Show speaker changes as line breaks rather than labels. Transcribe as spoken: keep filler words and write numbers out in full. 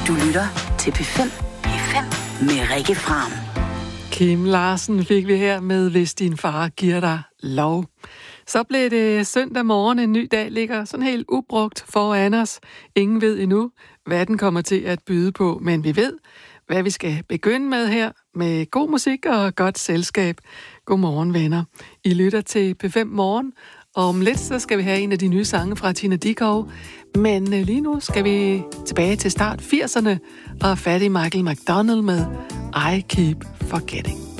Du lytter til P fem. P fem med Rikke Fram.
Kim Larsen fik vi her med Hvis din far giver dig lov. Så blev det søndag morgen, en ny dag ligger sådan helt ubrugt foran os. Ingen ved endnu, hvad den kommer til at byde på, men vi ved, hvad vi skal begynde med her, med god musik og godt selskab. Godmorgen, venner. I lytter til P fem Morgen, og om lidt så skal vi have en af de nye sange fra Tina Dickow. Men lige nu skal vi tilbage til start firserne og fat i Michael McDonald med I Keep Forgetting.